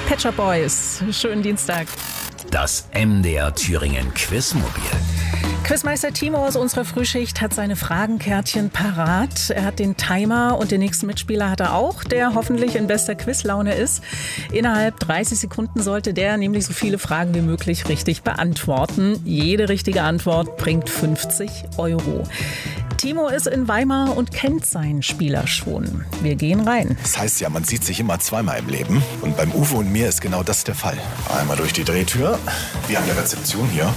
Pet Shop Boys. Schönen Dienstag. Das MDR Thüringen Quizmobil. Quizmeister Timo aus unserer Frühschicht hat seine Fragenkärtchen parat. Er hat den Timer und den nächsten Mitspieler hat er auch, der hoffentlich in bester Quizlaune ist. Innerhalb 30 Sekunden sollte der nämlich so viele Fragen wie möglich richtig beantworten. Jede richtige Antwort bringt 50 €. Timo ist in Weimar und kennt seinen Spieler schon. Wir gehen rein. Das heißt ja, man sieht sich immer zweimal im Leben. Und beim Uwe und mir ist genau das der Fall. Einmal durch die Drehtür, wie an der Rezeption hier.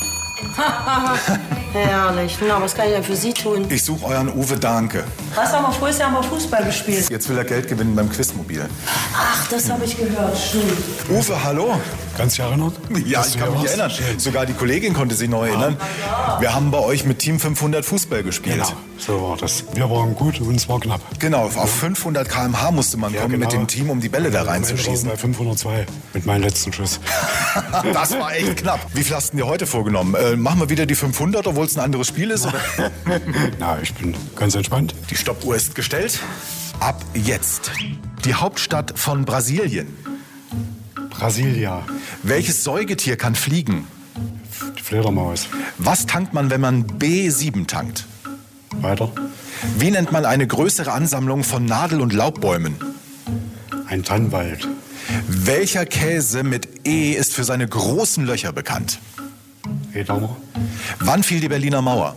Herrlich. Na, was kann ich denn für Sie tun? Ich suche euren Uwe Dahnke. Was, aber früher haben wir Fußball gespielt. Jetzt will er Geld gewinnen beim Quizmobil. Ach, das habe ich gehört. Stimmt. Uwe, hallo? Kannst du dich erinnern? Ja, ich kann mich erinnern. Sogar die Kollegin konnte sich noch erinnern. Wir haben bei euch mit Team 500 Fußball gespielt. Genau, so war das. Wir waren gut und es war knapp. Genau, auf 500 km/h musste man kommen mit dem Team, um die Bälle da reinzuschießen. Bei 502 mit meinem letzten Schuss. Das war echt knapp. Wie viel hast du dir heute vorgenommen? Machen wir wieder die 500, obwohl es ein anderes Spiel ist? Oder? Na, ich bin ganz entspannt. Die Stoppuhr ist gestellt. Ab jetzt. Die Hauptstadt von Brasilien. Brasilia. Welches Säugetier kann fliegen? Die Fledermaus. Was tankt man, wenn man B7 tankt? Weiter. Wie nennt man eine größere Ansammlung von Nadel- und Laubbäumen? Ein Tannenwald. Welcher Käse mit E ist für seine großen Löcher bekannt? Edamer. Wann fiel die Berliner Mauer?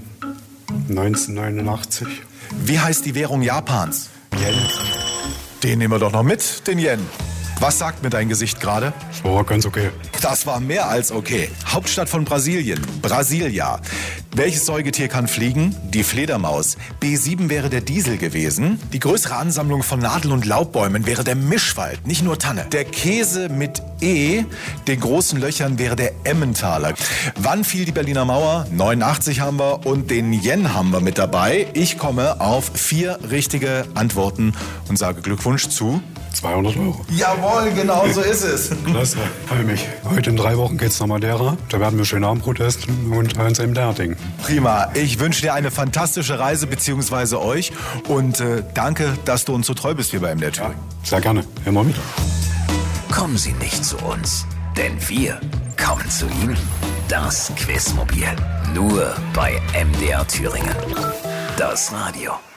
1989. Wie heißt die Währung Japans? Yen. Den nehmen wir doch noch mit, den Yen. Was sagt mir dein Gesicht gerade? Das war ganz okay. Das war mehr als okay. Hauptstadt von Brasilien, Brasilia. Welches Säugetier kann fliegen? Die Fledermaus. B7 wäre der Diesel gewesen. Die größere Ansammlung von Nadel- und Laubbäumen wäre der Mischwald, nicht nur Tanne. Der Käse mit E, den großen Löchern, wäre der Emmentaler. Wann fiel die Berliner Mauer? 89 haben wir und den Yen haben wir mit dabei. Ich komme auf 4 richtige Antworten und sage Glückwunsch zu 200 €. Jawohl, genau so ist es. Klasse, freue mich. Heute in 3 Wochen geht's nach Madeira. Da werden wir schön Abendbrot essen und ans MDR-Ding. Prima. Ich wünsche dir eine fantastische Reise, beziehungsweise euch. Und danke, dass du uns so treu bist hier bei MDR Thüringen. Sehr gerne. Immer wieder. Kommen Sie nicht zu uns, denn wir kommen zu Ihnen. Das Quizmobil. Nur bei MDR Thüringen. Das Radio.